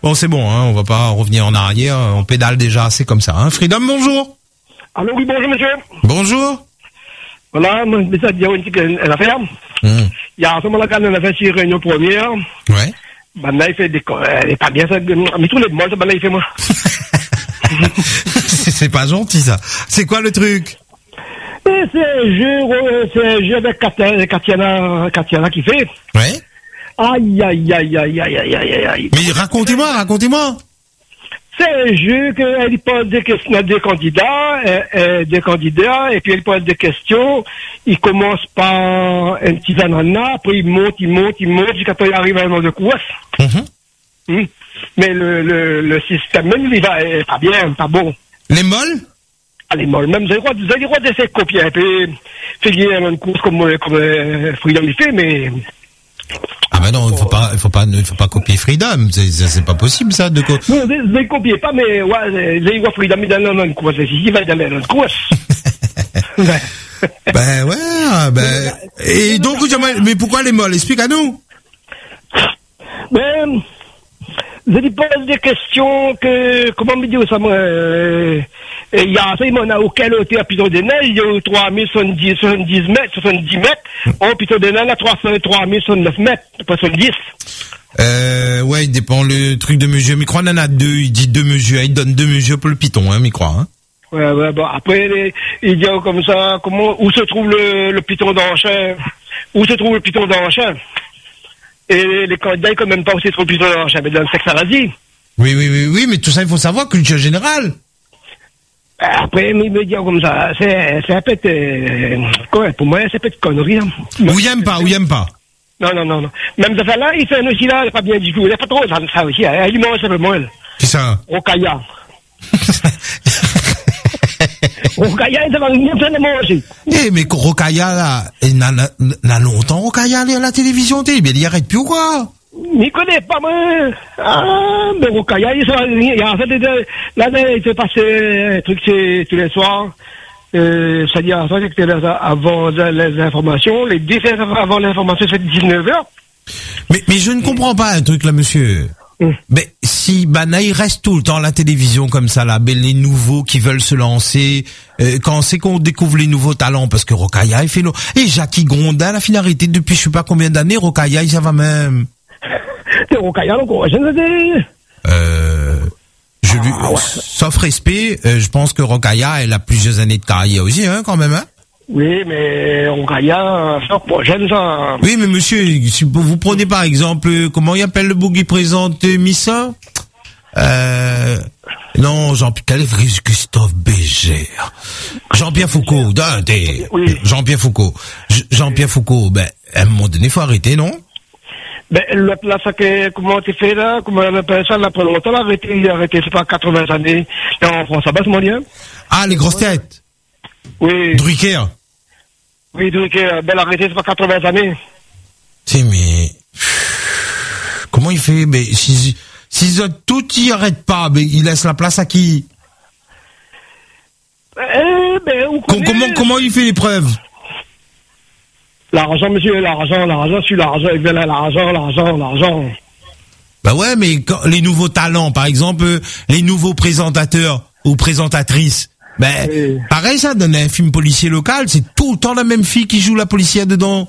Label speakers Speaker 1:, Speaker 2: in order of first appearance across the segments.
Speaker 1: Bon, c'est bon, hein, on va pas revenir en arrière, on pédale déjà assez comme ça. Hein. Freedom, bonjour.
Speaker 2: Allô, oui, bonjour, monsieur.
Speaker 1: Bonjour.
Speaker 2: Voilà, moi, mais ça, il y a une petite affaire. Il y a à ce moment-là, quand on a fait une réunion première,
Speaker 1: Ouais.
Speaker 2: ben là, il fait des... Elle est pas bien, ça. Mais tous les mois, ben là, il fait moi.
Speaker 1: C'est pas gentil, ça. C'est quoi le truc?
Speaker 2: Et c'est un jeu avec Katiana qui fait.
Speaker 1: Ouais.
Speaker 2: Aïe, aïe, aïe, aïe, aïe, aïe, aïe, aïe.
Speaker 1: Mais racontez-moi.
Speaker 2: C'est un jeu qu'elle pose des questions à des candidats, et puis elle pose des questions. Il commence par un petit ananas, après il monte, jusqu'à temps il arrive à un moment de course. Mais le système, même il va, pas bien, pas bon.
Speaker 1: Les molles?
Speaker 2: Ah, les molles, même, vous avez le droit d'essayer de copier un peu, faire une course comme Freedom il fait, mais...
Speaker 1: Ah ben non, il faut pas copier Freedom, c'est pas possible ça de quoi.
Speaker 2: Non, je ne copiez pas, mais ouais, j'ai eu Freedom dans une course, il va dans une course.
Speaker 1: Ben ouais, et donc mais pourquoi les molles? Explique à nous.
Speaker 2: Ben, je lui pose des questions que, comment me dire ça, moi, il y a, ça, il m'en a auquel hauteur Piton des Neiges, il y a 3070 mètres, 70 mètres, en Piton des Neiges, là, 3069 mètres, pas 70.
Speaker 1: Ouais, il dépend le truc de mesure. Mais il en a deux, il dit 2 mesures, il donne 2 mesures pour le Piton, hein, hein.
Speaker 2: Ouais, bon, après, il dit comme ça, où se trouve le Piton d'Anchin? Où se trouve le Piton d'Anchin? Et les candidats, ils ne connaissent même pas où se trouve le Piton d'Anchin, mais dans le sexe arazie.
Speaker 1: Oui, mais tout ça, il faut savoir, culture générale.
Speaker 2: Après, il me dit comme ça, c'est un peu, quoi, pour moi, c'est un peu de connerie, hein.
Speaker 1: Ou il aime pas.
Speaker 2: Non. Même ça là, il fait un aussi là, pas bien du tout. Il n'est pas trop ça aussi, hein. Il mange simplement, elle.
Speaker 1: C'est ça.
Speaker 2: Rocailla. Rocailla, ça va rien faire de manger.
Speaker 1: Eh, mais Rocailla, là, il n'a longtemps, Rocailla, à la télévision, il arrête plus ou quoi?
Speaker 2: Il connaît pas, moi. Ah, mais Rocailla, il y a en fait, là, il fait passer un truc tous les soirs. C'est-à-dire, avant les informations, les 10 heures avant l'information, c'est 19h.
Speaker 1: Mais je ne comprends pas un truc, là, monsieur. Mais si il reste tout le temps à la télévision comme ça là, ben les nouveaux qui veulent se lancer, quand c'est qu'on découvre les nouveaux talents, parce que Rocailla il fait et Jackie Grondin, la finalité depuis je sais pas combien d'années, Rocailla ça va même.
Speaker 2: Rocailla encore, je ne sais.
Speaker 1: Sauf respect, je pense que Rocailla elle a plusieurs années de carrière aussi, hein, quand même, hein.
Speaker 2: Oui, mais Rocailla, j'aime ça.
Speaker 1: Oui, mais monsieur, si vous prenez par exemple, comment il appelle le bout qui présente Missa? Non, Christophe Bégère. Jean-Pierre Foucault,
Speaker 2: oui.
Speaker 1: Jean-Pierre Foucault. Jean-Pierre Foucault, à un moment donné, faut arrêter, non?
Speaker 2: L'autre là, ça que, comment tu fais là, comment on appelle ça, là, pour longtemps, là, arrêté, c'est pas 80 années, là, en France, ça basse, mon Dieu.
Speaker 1: Ah, les grosses têtes.
Speaker 2: Oui.
Speaker 1: Drucker.
Speaker 2: Oui, Drucker, arrêté, c'est pas 80 années.
Speaker 1: Si, mais, comment il fait, s'ils ont tout, ils arrêtent pas, il laisse la place à qui? Comment il fait les preuves?
Speaker 2: L'argent, monsieur, l'argent, il veut l'argent.
Speaker 1: Bah ouais, mais quand, les nouveaux talents, par exemple, les nouveaux présentateurs ou présentatrices, pareil, ça donne un film policier local, c'est tout le temps la même fille qui joue la policière dedans.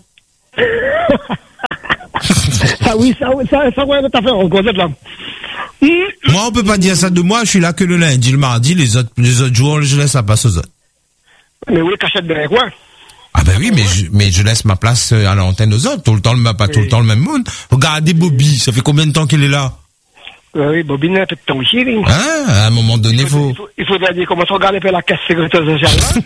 Speaker 2: Ça, ouais, tout à fait, on connaît là.
Speaker 1: Moi, on peut pas dire ça de moi, je suis là que le lundi, le mardi, les autres jours, je laisse la place aux autres.
Speaker 2: Mais oui, cachette de quoi?
Speaker 1: Ah ben oui, mais je laisse ma place à l'antenne aux autres, tout le temps le même monde. Regardez Bobby, ça fait combien de temps qu'elle est là?
Speaker 2: Oui, Bobby n'a pas de temps ici.
Speaker 1: Hein, à un moment donné,
Speaker 2: il faudrait dire comment on regarde la caisse sécurité sociale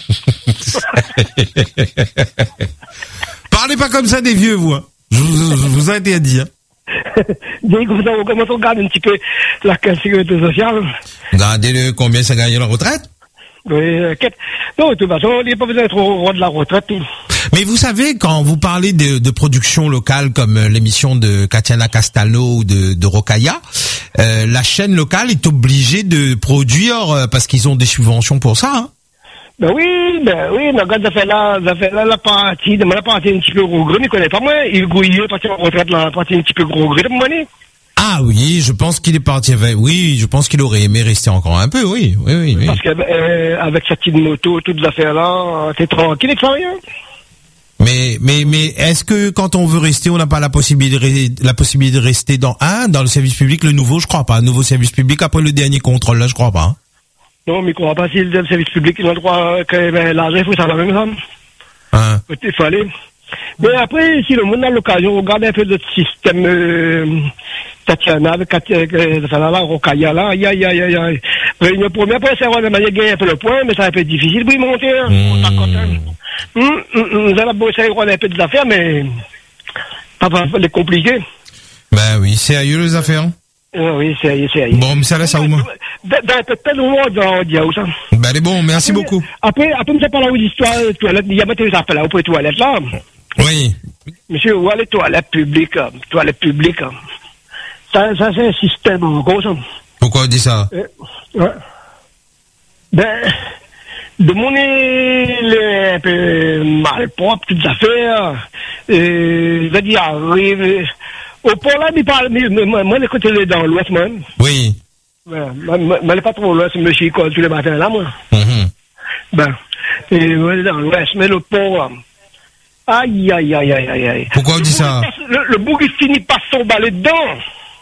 Speaker 2: là.
Speaker 1: Parlez pas comme ça des vieux, vous, hein. Je vous ai été à dire.
Speaker 2: Comment on regarde un petit peu la caisse sécurité sociale.
Speaker 1: Regardez combien ça gagne la retraite.
Speaker 2: Oui, non, de toute façon, il n'y a pas besoin d'être au roi de la retraite.
Speaker 1: Mais vous savez, quand vous parlez de production locale comme l'émission de Katiana Castalno ou de Rocailla, la chaîne locale est obligée de produire parce qu'ils ont des subventions pour ça, hein.
Speaker 2: Oui, mais regarde, ça fait là, la partie un petit peu gros gris, mais connaît pas moi, il grouille, parti en retraite, la partie un petit peu gros gris, de mon année.
Speaker 1: Ah oui, je pense qu'il est parti. Oui, je pense qu'il aurait aimé rester encore un peu. Oui.
Speaker 2: Parce que avec sa petite moto, toutes les affaires là, t'es tranquille avec ça, rien.
Speaker 1: Mais est-ce que quand on veut rester, on n'a pas la possibilité de rester dans le service public, le nouveau, je crois pas, un nouveau service public après le dernier contrôle là, je crois pas. Hein.
Speaker 2: Non, mais qu'on va pas si le service public, il a le droit que l'argent, il faut ça la même chose. Il fallait. Mais après, si le monde a l'occasion, regarde un peu notre système Tatiana avec la Rokaya là, aïe. Une première fois, c'est vraiment gagner un peu le point, mais ça va être difficile pour y monter. Nous allons bosser un peu des affaires, mais pas les compliqués.
Speaker 1: Ben oui, c'est sérieux les affaires.
Speaker 2: Oui, sérieux.
Speaker 1: Bon, mais ça laisse à où moi?
Speaker 2: Peut-être au moins dans ça.
Speaker 1: Ben elle est bon, merci beaucoup.
Speaker 2: Après, me fait parler d'histoire de toilette, il y a mettre les affaires là, pour les toilettes là.
Speaker 1: Oui.
Speaker 2: Monsieur, où est les toilettes publiques? Ça, c'est un système en gros, ça.
Speaker 1: Pourquoi on dit ça?
Speaker 2: Ouais. De mon un peu mal propre, toutes les affaires, je veux dire, arrive, au port là, moi, les côtés dans l'ouest, même.
Speaker 1: Oui.
Speaker 2: Mais pas trop l'ouest, monsieur, tous les matins là, moi. Et moi, dans l'ouest, mais le port là. Aïe.
Speaker 1: Pourquoi on dit ça?
Speaker 2: Le bouc, il finit par s'emballer dedans.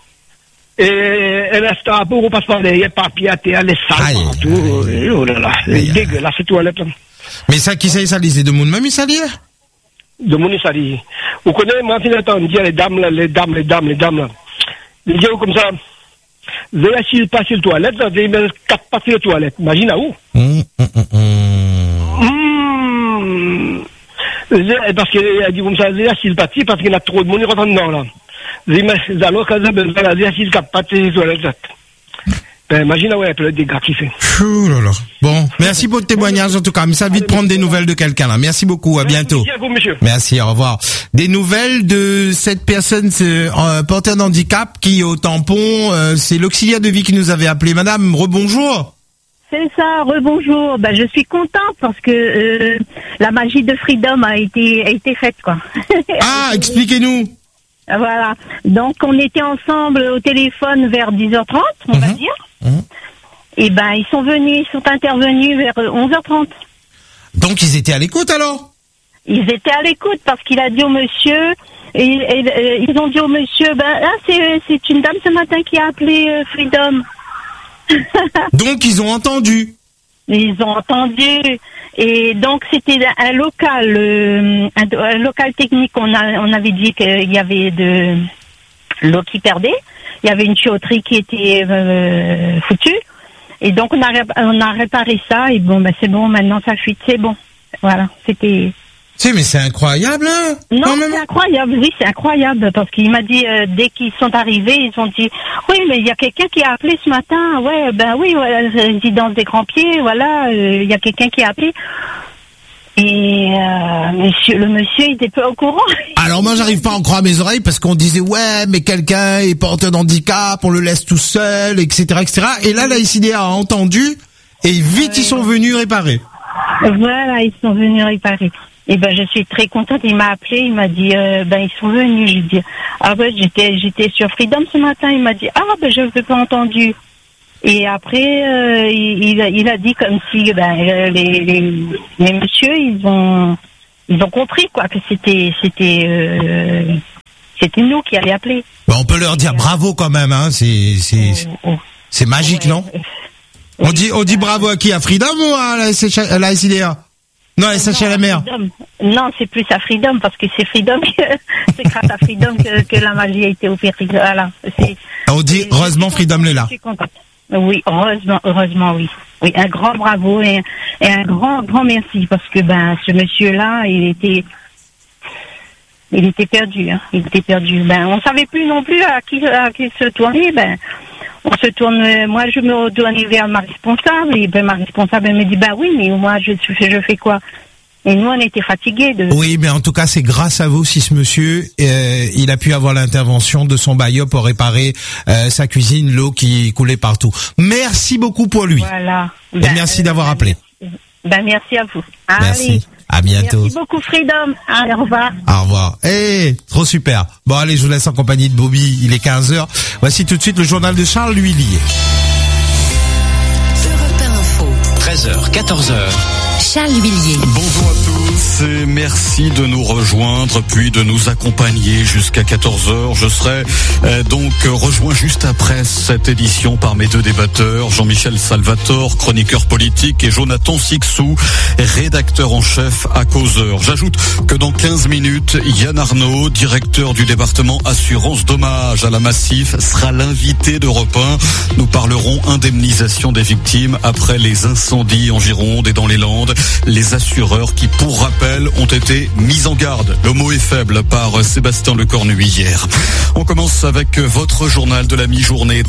Speaker 2: Et l'instant, après, on passe par derrière, papier à terre, les salles partout. Oh là là, c'est dégueulasse, ces toilettes.
Speaker 1: Mais ça, qui ça, c'est de monde même, il s'allie?
Speaker 2: De monde, il s'allie. Vous connaissez, moi, finalement, on dit les dames, là. Ils disent comme ça, veuillez s'il passe sur la toilette, vous avez 4 parties de toilette. Imagine à où? Parce qu'il a dit comme ça, s'il partit, parce qu'il y a trop de monde, il rentre dedans, là. Alors, quand il a dit, s'il capte pas tes toilettes, imagine, un peu le dégât qu'il fait.
Speaker 1: Bon, merci pour le témoignage, en tout cas. Mais ça vite prendre des nouvelles de quelqu'un, là. Merci beaucoup, à bientôt.
Speaker 2: Merci à vous, monsieur.
Speaker 1: Merci, au revoir. Des nouvelles de cette personne porteur d'handicap qui, au tampon, c'est l'auxiliaire de vie qui nous avait appelé. Madame, rebonjour.
Speaker 3: C'est ça, rebonjour. Je suis contente parce que la magie de Freedom a été faite, quoi.
Speaker 1: Ah, expliquez-nous.
Speaker 3: Voilà. Donc, on était ensemble au téléphone vers 10h30, on va dire. Et ils sont intervenus vers 11h30.
Speaker 1: Donc, ils étaient à l'écoute, alors?
Speaker 3: Ils étaient à l'écoute parce qu'il a dit au monsieur, ils ont dit au monsieur, c'est une dame ce matin qui a appelé Freedom.
Speaker 1: Donc, ils ont entendu.
Speaker 3: Ils ont entendu. Et donc, c'était un local technique. On avait dit qu'il y avait de l'eau qui perdait. Il y avait une tuyauterie qui était foutue. Et donc, on a réparé ça. Et bon, c'est bon. Maintenant, ça fuite. C'est bon. Voilà. C'était...
Speaker 1: Mais c'est incroyable, hein?
Speaker 3: Non, c'est incroyable, oui, c'est incroyable, parce qu'il m'a dit, dès qu'ils sont arrivés, ils ont dit, oui, mais il y a quelqu'un qui a appelé ce matin, résidence des Grands-Pieds, voilà, il y a quelqu'un qui a appelé. Et le monsieur, il était pas au courant.
Speaker 1: Alors moi, j'arrive pas à en croire mes oreilles, parce qu'on disait, ouais, mais quelqu'un est porteur d'handicap, on le laisse tout seul, etc., etc. Et là, la ICDA a entendu, et vite, ils sont venus réparer.
Speaker 3: Voilà, ils sont venus réparer. Et je suis très contente. Il m'a appelé, il m'a dit, ils sont venus. J'ai dit, j'étais sur Freedom ce matin. Il m'a dit, je n'avais pas entendu. Et après, il a dit comme si, les messieurs, ils ont compris, quoi, que c'était nous qui allions appeler.
Speaker 1: On peut leur dire bravo quand même, hein. C'est magique, non? On dit bravo à qui? À Freedom ou à la SIDA? Non, la SHLMR.
Speaker 3: Non, c'est plus à Freedom, parce que c'est Freedom c'est grâce à Freedom que la magie a été opérée. Voilà.
Speaker 1: On dit heureusement Freedom est là.
Speaker 3: Je suis contente. Oui, heureusement, oui. Oui, un grand bravo et un grand merci, parce que ce monsieur-là, il était perdu, hein. Il était perdu. On savait plus non plus à qui se tourner. On se tourne, moi je me retourne vers ma responsable, et ma responsable me dit oui, mais moi je fais quoi? Et nous on était fatigués de...
Speaker 1: Oui, mais en tout cas c'est grâce à vous si ce monsieur il a pu avoir l'intervention de son bailleur pour réparer sa cuisine, l'eau qui coulait partout. Merci beaucoup pour lui.
Speaker 3: Voilà.
Speaker 1: Et merci d'avoir appelé.
Speaker 3: Merci à vous.
Speaker 1: Merci. À bientôt.
Speaker 3: Merci beaucoup, Freedom. Allez, au revoir.
Speaker 1: Au revoir. Trop super. Bon, allez, je vous laisse en compagnie de Bobby. Il est 15h. Voici tout de suite le journal de Charles L'Huillier.
Speaker 4: 13h, 14h.
Speaker 5: Charles L'Huillier.
Speaker 6: Bonjour à tous et merci de nous rejoindre puis de nous accompagner jusqu'à 14h. Je serai donc rejoint juste après cette édition par mes deux débatteurs, Jean-Michel Salvatore, chroniqueur politique, et Jonathan Sixou, rédacteur en chef à Causeur. J'ajoute que dans 15 minutes, Yann Arnaud, directeur du département assurance dommage à la Massif, sera l'invité d'Europe 1. Nous parlerons indemnisation des victimes après les incendies en Gironde et dans les Landes. Les assureurs qui, pour rappel, ont été mis en garde. Le mot est faible par Sébastien Lecornu hier. On commence avec votre journal de la mi-journée.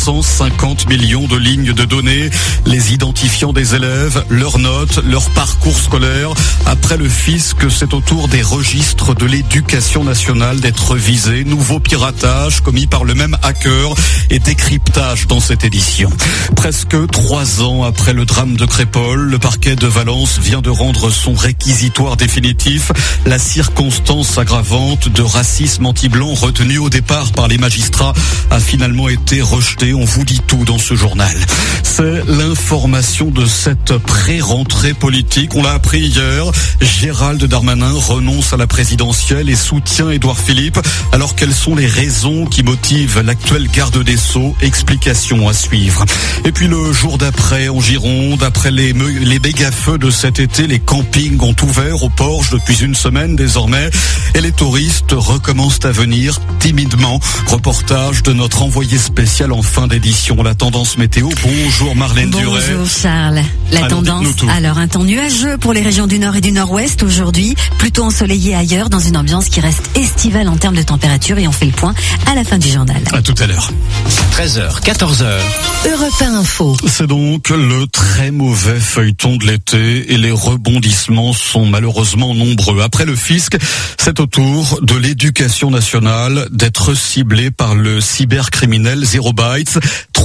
Speaker 6: 350 millions de lignes de données, les identifiants des élèves, leurs notes, leur parcours scolaire. Après le fisc, c'est au tour des registres de l'éducation nationale d'être visés. Nouveau piratage commis par le même hacker et décryptage dans cette édition. Presque 3 ans après le drame de Crépol, le parquet de Valence vient de rendre son réquisitoire définitif. La circonstance aggravante de racisme anti-blanc retenue au départ par les magistrats a finalement été rejetée. On vous dit tout dans ce journal. C'est l'information de cette pré-rentrée politique. On l'a appris hier. Gérald Darmanin renonce à la présidentielle et soutient Édouard Philippe. Alors quelles sont les raisons qui motivent l'actuel garde des Sceaux? Explication à suivre. Et puis le jour d'après en Gironde, après les méga-feux de cet été, les campings ont ouvert aux Porges depuis une semaine désormais et les touristes recommencent à venir timidement. Reportage de notre envoyé spécial en fin d'édition. La tendance météo. Bonjour Marlène Duret.
Speaker 5: Bonjour Charles. La tendance, alors un temps nuageux pour les régions du nord et du nord-ouest aujourd'hui, plutôt ensoleillé ailleurs dans une ambiance qui reste estivale en termes de température, et on fait le point à la fin du journal.
Speaker 6: À tout à l'heure.
Speaker 4: 13h, 14h.
Speaker 5: Europe 1 Info.
Speaker 6: C'est donc le très mauvais feuilleton de l'été et les rebondissements sont malheureusement nombreux. Après le fisc, c'est au tour de l'éducation nationale d'être ciblée par le cybercriminel Zero Bytes.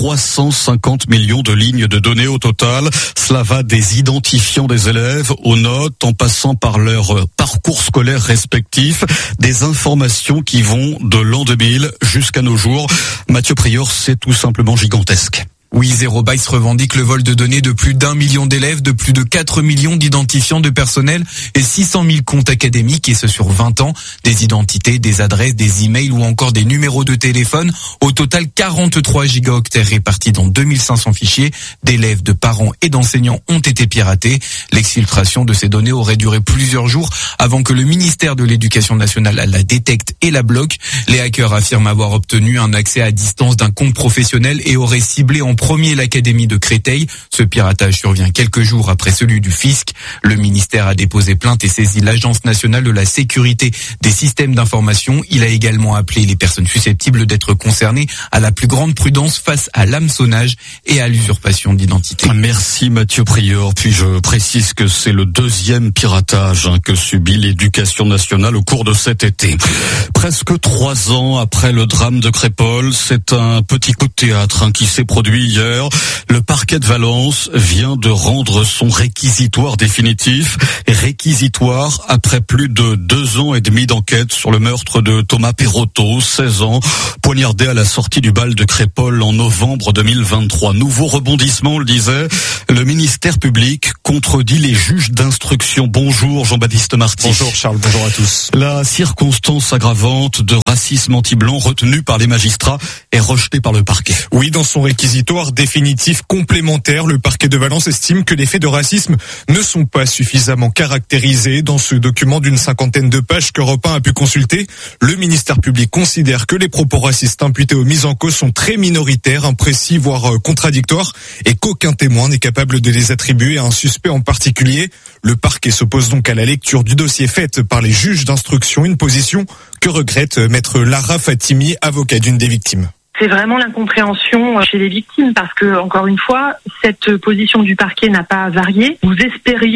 Speaker 6: 350 millions de lignes de données au total. Cela va des identifiants des élèves aux notes en passant par leur parcours scolaire respectif. Des informations qui vont de l'an 2000 jusqu'à nos jours. Mathieu Prior, c'est tout simplement gigantesque.
Speaker 7: Oui, Zero Bytes revendique le vol de données de plus d'1 million d'élèves, de plus de 4 millions d'identifiants de personnel et 600 000 comptes académiques, et ce sur 20 ans. Des identités, des adresses, des emails ou encore des numéros de téléphone. Au total, 43 gigaoctets répartis dans 2500 fichiers d'élèves, de parents et d'enseignants ont été piratés. L'exfiltration de ces données aurait duré plusieurs jours avant que le ministère de l'Éducation nationale la détecte et la bloque. Les hackers affirment avoir obtenu un accès à distance d'un compte professionnel et auraient ciblé en premier l'académie de Créteil. Ce piratage survient quelques jours après celui du fisc. Le ministère a déposé plainte et saisi l'Agence nationale de la sécurité des systèmes d'information. Il a également appelé les personnes susceptibles d'être concernées à la plus grande prudence face à l'hameçonnage et à l'usurpation d'identité.
Speaker 6: Merci Mathieu Prior. Puis je précise que c'est le deuxième piratage que subit l'éducation nationale au cours de cet été. Presque 3 ans après le drame de Crépol, c'est un petit coup de théâtre qui s'est produit hier. Le parquet de Valence vient de rendre son réquisitoire définitif. Réquisitoire après plus de 2 ans et demi d'enquête sur le meurtre de Thomas Perotto, 16 ans, poignardé à la sortie du bal de Crépol en novembre 2023. Nouveau rebondissement, on le disait. Le ministère public contredit les juges d'instruction. Bonjour Jean-Baptiste Marty.
Speaker 8: Bonjour Charles, bonjour à tous.
Speaker 6: La circonstance aggravante de racisme anti-blanc retenue par les magistrats est rejetée par le parquet.
Speaker 8: Oui, dans son réquisitoire définitif complémentaire, le parquet de Valence estime que les faits de racisme ne sont pas suffisamment caractérisés. Dans ce document d'une 50aine de pages qu'Europe 1 a pu consulter, le ministère public considère que les propos racistes imputés aux mises en cause sont très minoritaires, imprécis, voire contradictoires, et qu'aucun témoin n'est capable de les attribuer à un suspect en particulier. Le parquet s'oppose donc à la lecture du dossier faite par les juges d'instruction, une position que regrette maître Lara Fatimi, avocat d'une des victimes.
Speaker 9: C'est vraiment l'incompréhension chez les victimes parce que, encore une fois, cette position du parquet n'a pas varié. Nous espérions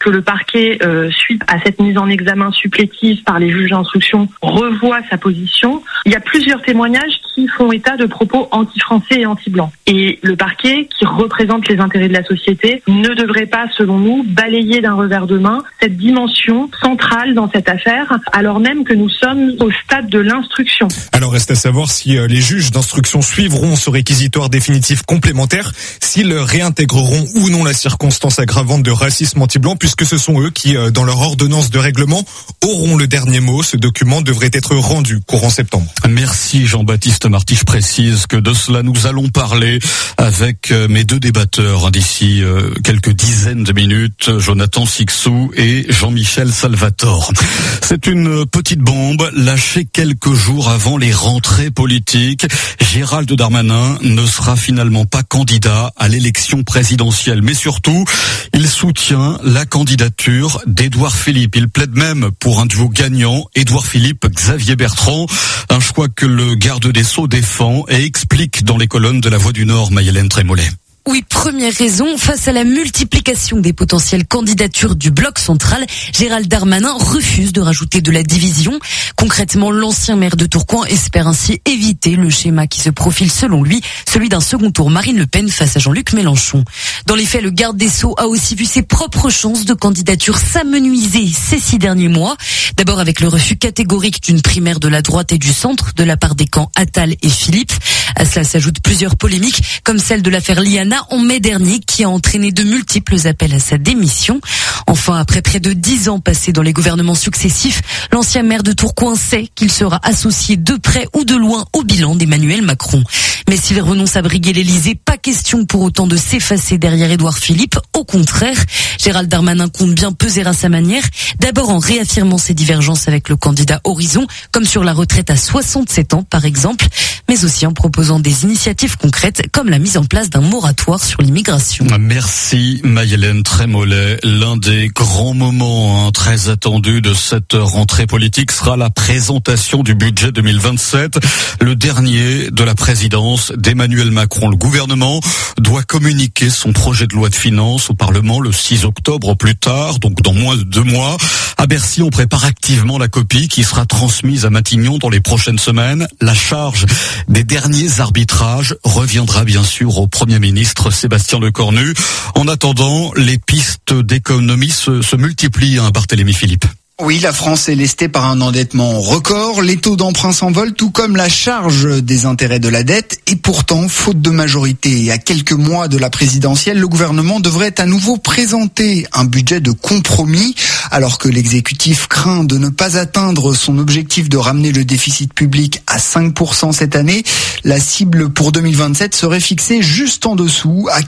Speaker 9: que le parquet, suite à cette mise en examen supplétive par les juges d'instruction, revoit sa position. Il y a plusieurs témoignages qui font état de propos anti-français et anti-blancs. Et le parquet, qui représente les intérêts de la société, ne devrait pas, selon nous, balayer d'un revers de main cette dimension centrale dans cette affaire, alors même que nous sommes au stade de l'instruction.
Speaker 8: Alors reste à savoir si les juges d'instruction suivront ce réquisitoire définitif complémentaire, s'ils réintégreront ou non la circonstance aggravante de racisme anti-blanc, puisque ce sont eux qui, dans leur ordonnance de règlement, auront le dernier mot. Ce document devrait être rendu courant septembre.
Speaker 6: Merci Jean-Baptiste Marty. Je précise que de cela nous allons parler avec mes deux débatteurs d'ici quelques dizaines de minutes, Jonathan Sicsou et Jean-Michel Salvatore. C'est une petite bombe lâchée quelques jours avant les rentrées politiques. Gérald Darmanin ne sera finalement pas candidat à l'élection présidentielle, mais surtout, il soutient la candidature d'Édouard Philippe. Il plaide même pour un duo gagnant, Édouard Philippe, Xavier Bertrand, un choix que le garde des Sceaux défend et explique dans les colonnes de La Voix du Nord, Maïlène Trémollet.
Speaker 10: Oui, première raison, face à la multiplication des potentielles candidatures du bloc central, Gérald Darmanin refuse de rajouter de la division. Concrètement, l'ancien maire de Tourcoing espère ainsi éviter le schéma qui se profile selon lui, celui d'un second tour Marine Le Pen face à Jean-Luc Mélenchon. Dans les faits, le garde des Sceaux a aussi vu ses propres chances de candidature s'amenuiser ces 6 derniers mois. D'abord avec le refus catégorique d'une primaire de la droite et du centre de la part des camps Attal et Philippe. À cela s'ajoutent plusieurs polémiques, comme celle de l'affaire Liana en mai dernier, qui a entraîné de multiples appels à sa démission. Enfin, après près de 10 ans passés dans les gouvernements successifs, l'ancien maire de Tourcoing sait qu'il sera associé de près ou de loin au bilan d'Emmanuel Macron. Mais s'il renonce à briguer l'Elysée, pas question pour autant de s'effacer derrière Édouard Philippe. Au contraire, Gérald Darmanin compte bien peser à sa manière, d'abord en réaffirmant ses divergences avec le candidat Horizon, comme sur la retraite à 67 ans par exemple, mais aussi en proposant des initiatives concrètes comme la mise en place d'un moratoire sur l'immigration.
Speaker 6: Merci Maïlène Trémollet. L'un des grands moments très attendus de cette rentrée politique sera la présentation du budget 2027, le dernier de la présidence d'Emmanuel Macron. Le gouvernement doit communiquer son projet de loi de finances au Parlement le 6 octobre au plus tard, donc dans moins de 2 mois. À Bercy, on prépare activement la copie qui sera transmise à Matignon dans les prochaines semaines. La charge des derniers arbitrages reviendra bien sûr au Premier ministre Sébastien Lecornu. En attendant, les pistes d'économie se multiplient, Barthélémy Philippe.
Speaker 11: Oui, la France est lestée par un endettement record, les taux d'emprunt s'envolent, tout comme la charge des intérêts de la dette. Et pourtant, faute de majorité et à quelques mois de la présidentielle, le gouvernement devrait à nouveau présenter un budget de compromis. Alors que l'exécutif craint de ne pas atteindre son objectif de ramener le déficit public à 5% cette année, la cible pour 2027 serait fixée juste en dessous, à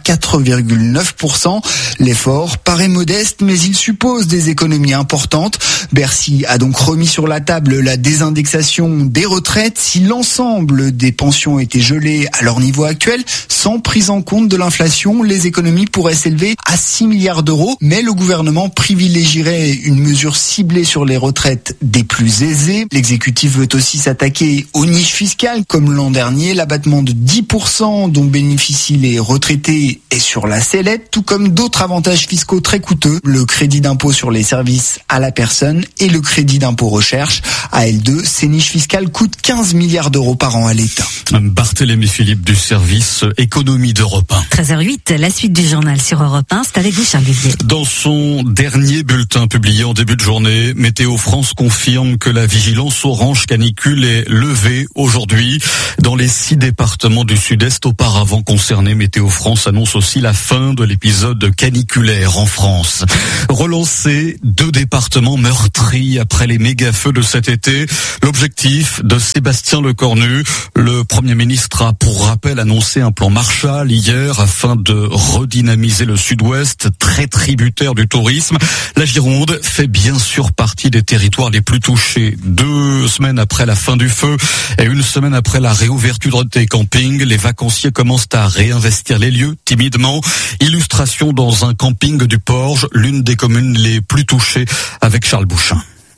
Speaker 11: 4,9%. L'effort paraît modeste, mais il suppose des économies importantes. Bercy a donc remis sur la table la désindexation des retraites. Si l'ensemble des pensions étaient gelées à leur niveau actuel, sans prise en compte de l'inflation, les économies pourraient s'élever à 6 milliards d'euros. Mais le gouvernement privilégierait une mesure ciblée sur les retraites des plus aisés. L'exécutif veut aussi s'attaquer aux niches fiscales, comme l'an dernier. L'abattement de 10% dont bénéficient les retraités est sur la sellette, tout comme d'autres avantages fiscaux très coûteux. Le crédit d'impôt sur les services à la personne et le crédit d'impôt recherche. À L2, ces niches fiscales coûtent 15 milliards d'euros par an à l'État.
Speaker 6: Barthélémy Philippe du service économie d'Europe 1.
Speaker 5: 13h08, la suite du journal sur Europe 1, c'est avec vous Charles Guillet.
Speaker 6: Dans son dernier bulletin publié en début de journée, Météo France confirme que la vigilance orange canicule est levée aujourd'hui dans les 6 départements du sud-est auparavant concernés. Météo France annonce aussi la fin de l'épisode caniculaire en France. Relancer 2 départements meurtris après les méga-feux de cet été. L'objectif de Sébastien Lecornu, le Premier ministre a pour rappel annoncé un plan Marshall hier afin de redynamiser le sud-ouest, très tributaire du tourisme. La Gironde fait bien sûr partie des territoires les plus touchés. 2 semaines après la fin du feu et 1 semaine après la réouverture des campings, les vacanciers commencent à réinvestir les lieux timidement. Illustration dans un camping du Porge, l'une des communes les plus touchées, avec Charles Bouchin.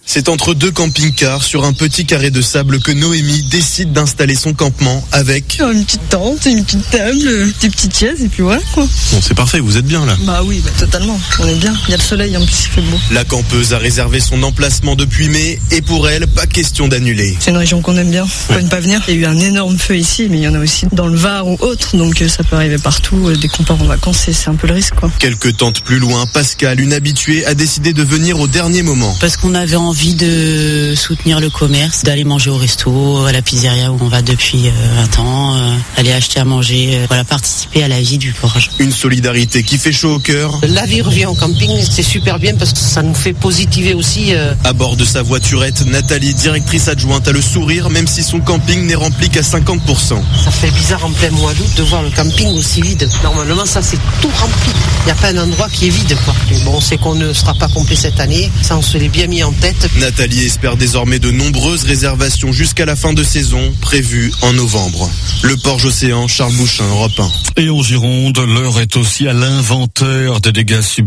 Speaker 12: C'est entre deux camping-cars sur un petit carré de sable que Noémie décide d'installer son campement avec
Speaker 13: une petite tente, une petite table, des petites chaises et puis voilà quoi.
Speaker 12: Bon, c'est parfait, vous êtes bien là.
Speaker 13: Bah oui, totalement, on est bien. Il y a le soleil, en plus il fait beau.
Speaker 12: La campeuse a réservé son emplacement depuis mai et pour elle, pas question d'annuler.
Speaker 13: C'est une région qu'on aime bien, faut ne pas venir. Il y a eu un énorme feu ici, mais il y en a aussi dans le Var ou autre, donc ça peut arriver partout. Dès qu'on part en vacances, c'est un peu le risque quoi.
Speaker 12: Quelques tentes plus loin, Pascal, une habituée, a décidé de venir au dernier moment.
Speaker 14: Parce qu'on avait envie de soutenir le commerce, d'aller manger au resto, à la pizzeria où on va depuis 20 ans, aller acheter à manger, voilà, participer à la vie du Porge.
Speaker 12: Une solidarité qui fait chaud au cœur.
Speaker 15: La vie revient en camping, c'est super bien parce que ça nous fait positiver aussi.
Speaker 12: À bord de sa voiturette, Nathalie, directrice adjointe, a le sourire même si son camping n'est rempli qu'à 50%.
Speaker 15: Ça fait bizarre en plein mois d'août de voir le camping aussi vide. Normalement ça c'est tout rempli. Il n'y a pas un endroit qui est vide quoi. Mais bon, on sait qu'on ne sera pas complet cette année, ça on se l'est bien mis en tête.
Speaker 12: Nathalie espère désormais de nombreuses réservations jusqu'à la fin de saison, prévues en novembre. Le Porge Océan, Charles Bouchin, Europe 1.
Speaker 6: Et en Gironde, l'heure est aussi à l'inventaire des dégâts subis